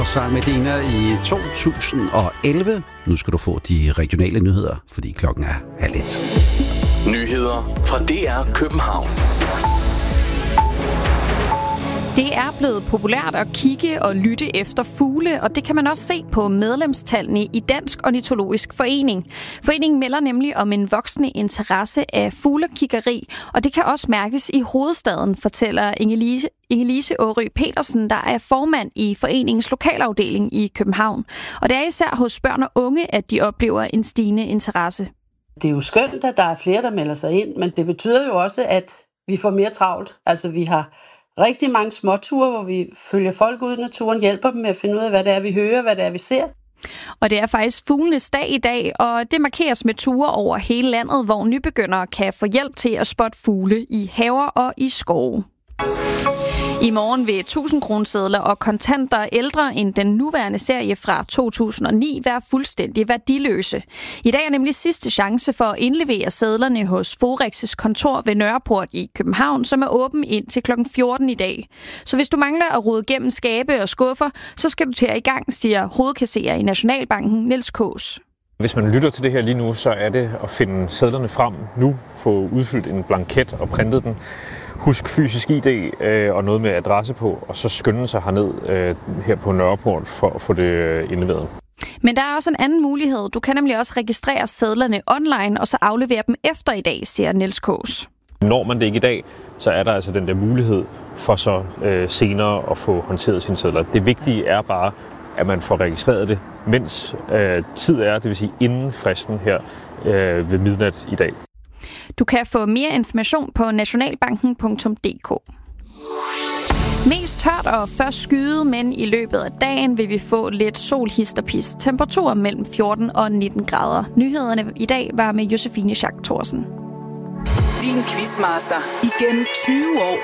Sammen med Dina i 2011. Nu skal du få de regionale nyheder, fordi klokken er 12:30. Nyheder fra DR København. Det er blevet populært at kigge og lytte efter fugle, og det kan man også se på medlemstallene i Dansk Ornitologisk Forening. Foreningen melder nemlig om en voksende interesse af fuglekiggeri, og det kan også mærkes i hovedstaden, fortæller Inge-Lise Aary Petersen, der er formand i foreningens lokalafdeling i København. Og det er især hos børn og unge, at de oplever en stigende interesse. Det er jo skønt, at der er flere, der melder sig ind, men det betyder jo også, at vi får mere travlt. Altså vi har rigtig mange småture, hvor vi følger folk ud i naturen, hjælper dem med at finde ud af, hvad det er, vi hører, hvad det er, vi ser. Og det er faktisk fuglenes dag i dag, og det markeres med ture over hele landet, hvor nybegyndere kan få hjælp til at spotte fugle i haver og i skove. I morgen vil 1000-kronesedler og kontanter ældre end den nuværende serie fra 2009 være fuldstændig værdiløse. I dag er nemlig sidste chance for at indlevere sedlerne hos Forex' kontor ved Nørreport i København, som er åben ind til kl. 14 i dag. Så hvis du mangler at rode gennem skabe og skuffer, så skal du til at i gang, siger hovedkasserer i Nationalbanken Niels Kaas. Hvis man lytter til det her lige nu, så er det at finde sedlerne frem nu, få udfyldt en blanket og printet den. Husk fysisk ID og noget med adresse på, og så skynde sig herned her på Nørreport for at få det indleveret. Men der er også en anden mulighed. Du kan nemlig også registrere sedlerne online og så aflevere dem efter i dag, siger Niels Kaas. Når man det ikke i dag, så er der altså den der mulighed for så senere at få håndteret sine sedler. Det vigtige er bare, at man får registreret det, mens tid er, det vil sige inden fristen her ved midnat i dag. Du kan få mere information på nationalbanken.dk. Mest tørt og først skyet, men i løbet af dagen vil vi få lidt sol, hist og pis. Temperaturer mellem 14 og 19 grader. Nyhederne i dag var med Josefine Schack Thorsen. Din quizmaster igen 20 år.